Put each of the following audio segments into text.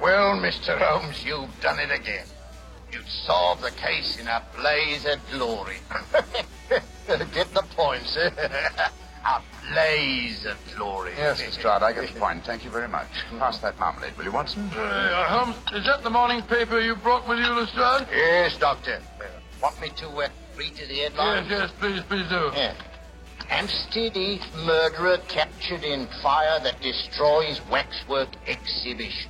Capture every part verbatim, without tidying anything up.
Well, Mister Holmes, you've done it again. You've solved the case in a blaze of glory. Get the point, sir. A blaze of glory. Yes, Lestrade, I get the point. Thank you very much. Pass that marmalade, will you, Watson? Uh, Holmes, is that the morning paper you brought with you, Lestrade? Yes, Doctor. Uh, want me to uh, read to the headlines? Yes, yes, please, please do. Yeah. Hampstead Heath murderer captured in fire that destroys waxwork exhibition.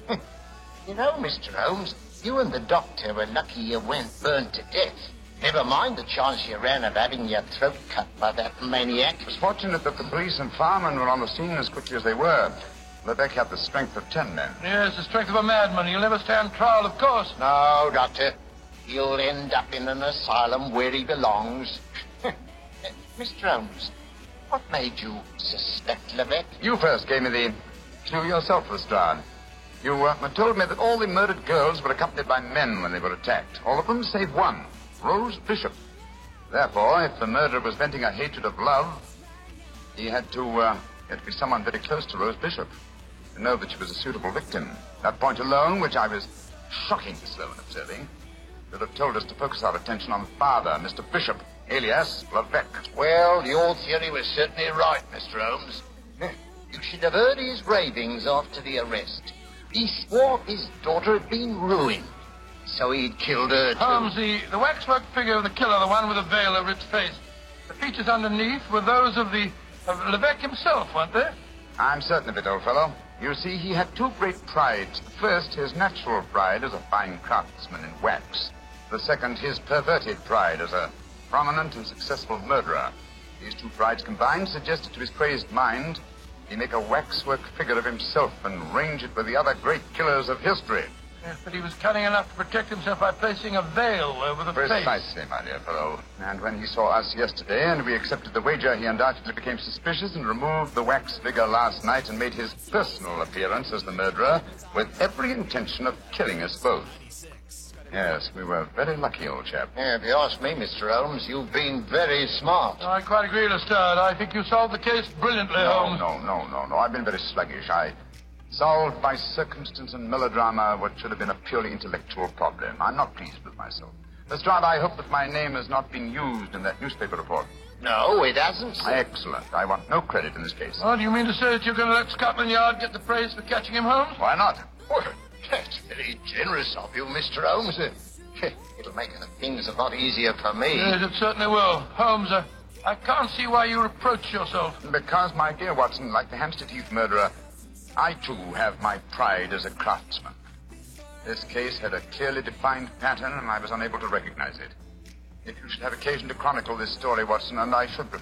You know, Mister Holmes, you and the doctor were lucky you weren't burned to death. Never mind the chance you ran of having your throat cut by that maniac. It was fortunate that the police and firemen were on the scene as quickly as they were. Lebec had the strength of ten men. Yes, the strength of a madman. He'll never stand trial, of course. No, Doctor. He'll end up in an asylum where he belongs. Mister Holmes, what made you suspect Lebec? You first gave me the clue yourself, Lestrade. You uh, told me that all the murdered girls were accompanied by men when they were attacked. All of them save one, Rose Bishop. Therefore, if the murderer was venting a hatred of love, he had to, uh, he had to be someone very close to Rose Bishop to know that she was a suitable victim. That point alone, which I was shockingly slow in observing, should have told us to focus our attention on the father, Mister Bishop, alias Lebec. Well, your theory was certainly right, Mister Holmes. You should have heard his ravings after the arrest. He swore his daughter had been ruined, so he'd killed her too. Holmes, the, the waxwork figure of the killer, the one with the veil over its face, the features underneath were those of the of Lebec himself, weren't they? I'm certain of it, old fellow. You see, he had two great prides. The first, his natural pride as a fine craftsman in wax. The second, his perverted pride as a prominent and successful murderer. These two prides combined suggested to his crazed mind he make a waxwork figure of himself and range it with the other great killers of history. Yes, but he was cunning enough to protect himself by placing a veil over the face. Precisely, my dear fellow. And when he saw us yesterday and we accepted the wager, he undoubtedly became suspicious and removed the wax figure last night and made his personal appearance as the murderer with every intention of killing us both. Yes, we were very lucky, old chap. Yeah, if you ask me, Mister Holmes, you've been very smart. Oh, I quite agree, Lestrade. I think you solved the case brilliantly, No, Holmes. no, no, no, no. I've been very sluggish. I solved by circumstance and melodrama what should have been a purely intellectual problem. I'm not pleased with myself. Lestrade, I hope that my name has not been used in that newspaper report. No, it hasn't, sir. Excellent. I want no credit in this case. Oh, do you mean to say that you're going to let Scotland Yard get the praise for catching him, Holmes? Why not? Well, that's very generous of you, Mister Holmes. It'll make things a lot easier for me. Yes, it certainly will. Holmes, uh, I can't see why you reproach yourself. Because, my dear Watson, like the Hampstead Heath murderer, I, too, have my pride as a craftsman. This case had a clearly defined pattern, and I was unable to recognize it. If you should have occasion to chronicle this story, Watson, and I should